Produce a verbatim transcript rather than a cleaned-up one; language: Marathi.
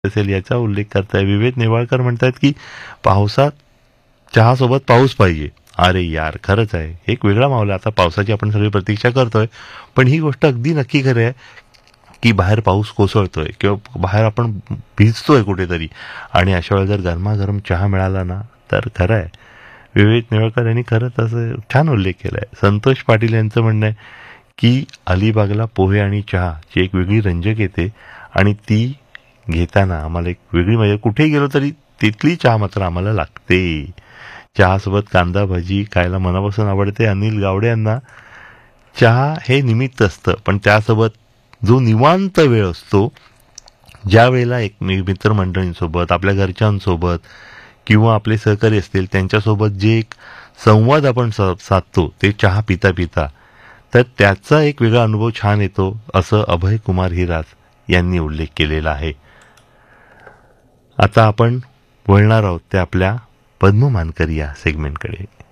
असेल याचा उल्लेख करताय. विवेक नेवाळकर म्हणतात की पावसात चहासोबत पाऊस पाहिजे. अरे यार, खरंच आहे, एक वेगळा माहोल आहे. आता पावसाची आपण सगळी प्रतीक्षा करतोय, पण ही गोष्ट अगदी नक्की खरी आहे की बाहेर पाऊस कोसळतोय किंवा बाहेर आपण भिजतोय कुठेतरी, आणि अशा वेळेला जर गरमागरम चहा मिळाला ना तर खरं आहे. विवेक नेवाळकर यांनी खरंच असं छान उल्लेख केला आहे. संतोष पाटील यांचं म्हणणं आहे की अलिबागला पोहे आणि चहाची एक वेगळी रंजक येते, आणि ती घेताना आम्हाला एक वेगळी मजा. कुठेही गेलो तरी तिथली चहा मात्र आम्हाला लागते. चहासोबत कांदा भजी खायला मनापासून आवडते. अनिल गावडे यांना चहा हे निमित्त असतं, पण त्यासोबत जो निवांत वेळ असतो, ज्या वेळेला एक मित्रमंडळींसोबत, आपल्या घरच्यांसोबत किंवा आपले सहकारी असतील त्यांच्यासोबत जे एक संवाद आपण साधतो ते चहा पिता पिता, तर त्याचा एक वेगळा अनुभव छान येतो, असं अभय कुमार हिराज यांनी उल्लेख केलेला आहे. आता आपण वळणार आहोत ते आपल्या पद्म मानकरी या सेगमेंटकडे.